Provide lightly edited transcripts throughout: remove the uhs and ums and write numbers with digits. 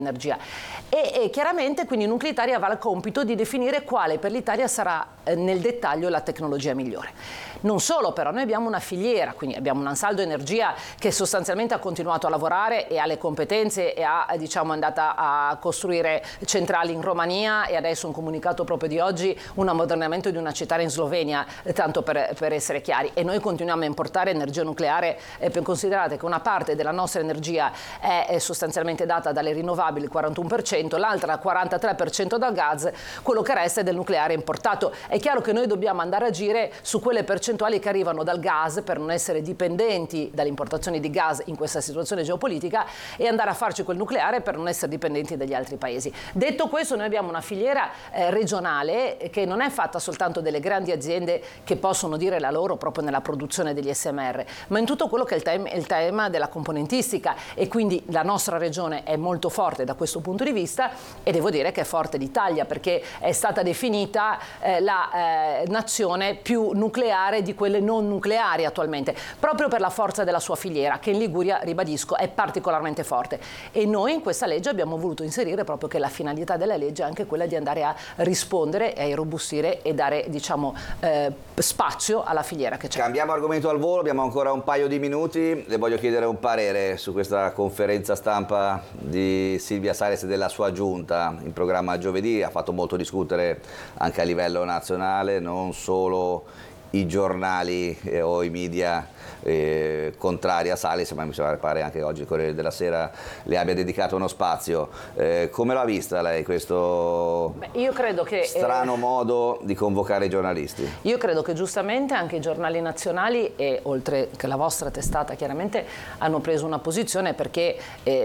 energia. E chiaramente quindi Nuclea Italia avrà il compito di definire quale per l'Italia sarà nel dettaglio la tecnologia migliore. Non solo, però noi abbiamo una filiera, quindi abbiamo un Ansaldo Energia che sostanzialmente ha continuato a lavorare e ha le competenze e è andata a costruire centrali in Romania, e adesso un comunicato proprio di oggi, un ammodernamento di una città in Slovenia, tanto per essere chiari. E noi continuiamo a importare energia nucleare, considerate che una parte della nostra energia è sostanzialmente data dalle rinnovabili, il 41%, l'altra 43% dal gas, quello che resta è del nucleare importato. È chiaro che noi dobbiamo andare a agire su quelle percentuali che arrivano dal gas per non essere dipendenti dalle importazioni di gas in questa situazione geopolitica, e andare a farci quel nucleare per non essere dipendenti dagli altri paesi. Detto questo, noi abbiamo una filiera regionale che non è fatta soltanto delle grandi aziende che possono dire la loro proprio nella produzione degli SMR, ma in tutto quello che è il tema della componentistica, e quindi la nostra regione è molto forte da questo punto di vista, e devo dire che è forte l'Italia perché è stata definita la nazione più nucleare di quelle non nucleari attualmente, proprio per la forza della sua filiera, che in Liguria, ribadisco, è particolarmente forte. E noi in questa legge abbiamo voluto inserire proprio che la finalità della legge è anche quella di andare a rispondere e a irrobustire e dare, spazio alla filiera che c'è. Cambiamo argomento al volo, abbiamo ancora un paio di minuti. Le voglio chiedere un parere su questa conferenza stampa di Silvia Salis e della sua giunta in programma giovedì. Ha fatto molto discutere anche a livello nazionale, non solo i giornali o i media contrari a Salis, ma mi pare anche oggi il Corriere della Sera le abbia dedicato uno spazio. Come l'ha vista lei questo io credo che, strano modo di convocare i giornalisti? Io credo che giustamente anche i giornali nazionali, e oltre che la vostra testata chiaramente, hanno preso una posizione, perché è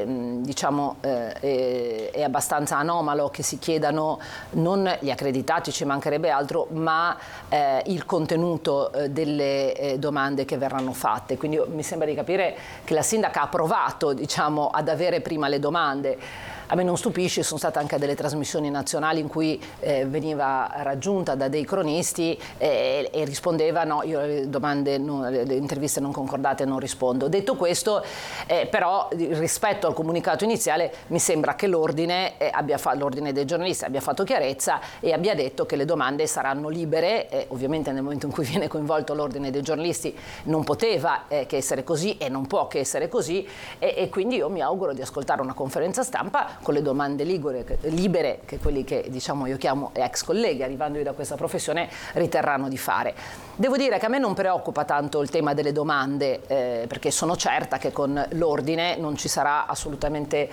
abbastanza anomalo che si chiedano non gli accreditati, ci mancherebbe altro, ma il contenuto delle domande che verranno fatte. Quindi mi sembra di capire che la sindaca ha provato ad avere prima le domande. A me non stupisce, sono state anche delle trasmissioni nazionali in cui veniva raggiunta da dei cronisti e rispondeva: no, io le interviste non concordate non rispondo. Detto questo, però rispetto al comunicato iniziale mi sembra che l'ordine dei giornalisti abbia fatto chiarezza e abbia detto che le domande saranno libere. Ovviamente nel momento in cui viene coinvolto l'ordine dei giornalisti non poteva che essere così e non può che essere così, e quindi io mi auguro di ascoltare una conferenza stampa con le domande libere che quelli che io chiamo ex colleghi, arrivando da questa professione, riterranno di fare. Devo dire che a me non preoccupa tanto il tema delle domande, perché sono certa che con l'ordine non ci sarà assolutamente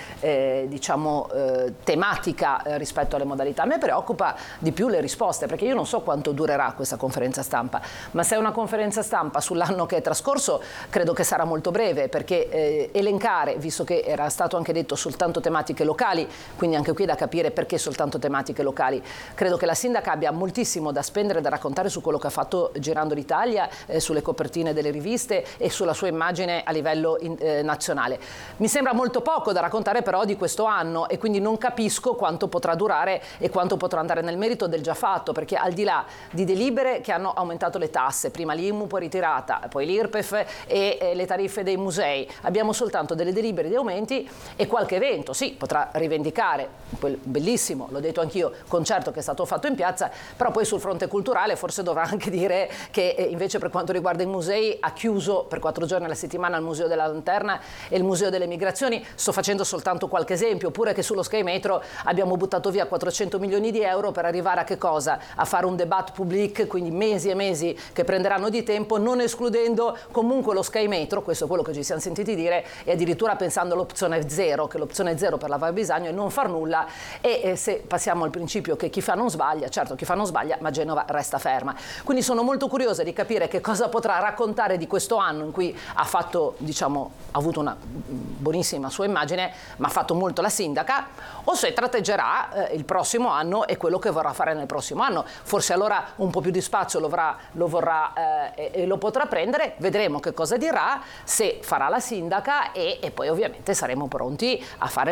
tematica rispetto alle modalità. A me preoccupa di più le risposte, perché io non so quanto durerà questa conferenza stampa, ma se è una conferenza stampa sull'anno che è trascorso credo che sarà molto breve, perché elencare, visto che era stato anche detto soltanto tematiche locali, quindi anche qui da capire perché soltanto tematiche locali. Credo che la sindaca abbia moltissimo da spendere, da raccontare su quello che ha fatto girando l'Italia, sulle copertine delle riviste e sulla sua immagine a livello nazionale. Mi sembra molto poco da raccontare però di questo anno, e quindi non capisco quanto potrà durare e quanto potrà andare nel merito del già fatto, perché al di là di delibere che hanno aumentato le tasse, prima l'IMU poi ritirata, poi l'IRPEF e le tariffe dei musei, abbiamo soltanto delle delibere di aumenti e qualche evento, sì, potrà rivendicare quel bellissimo, l'ho detto anch'io, concerto che è stato fatto in piazza, però poi sul fronte culturale forse dovrà anche dire che invece per quanto riguarda i musei ha chiuso per 4 giorni alla settimana il Museo della Lanterna e il Museo delle Migrazioni. Sto facendo soltanto qualche esempio, oppure che sullo Sky Metro abbiamo buttato via 400 milioni di euro per arrivare a che cosa? A fare un débat public, quindi mesi e mesi che prenderanno di tempo, non escludendo comunque lo Sky Metro, questo è quello che ci siamo sentiti dire, e addirittura pensando all'opzione zero, che l'opzione zero per la Val Bisagno è non far nulla, e se passiamo al principio che chi fa non sbaglia, certo chi fa non sbaglia, ma Genova resta ferma. Quindi sono molto curiosa di capire che cosa potrà raccontare di questo anno in cui ha fatto, ha avuto una buonissima sua immagine, ma ha fatto molto la sindaca, o se tratteggerà il prossimo anno e quello che vorrà fare nel prossimo anno. Forse allora un po' più di spazio lo vorrà e lo potrà prendere, vedremo che cosa dirà, se farà la sindaca, e poi ovviamente saremo pronti a fare le nostre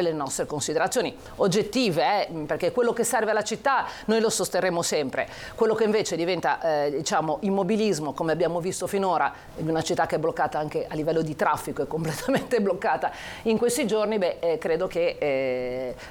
considerazioni oggettive, perché quello che serve alla città noi lo sosterremo sempre, quello che invece diventa diciamo immobilismo, come abbiamo visto finora, in una città che è bloccata anche a livello di traffico, è completamente bloccata in questi giorni, credo che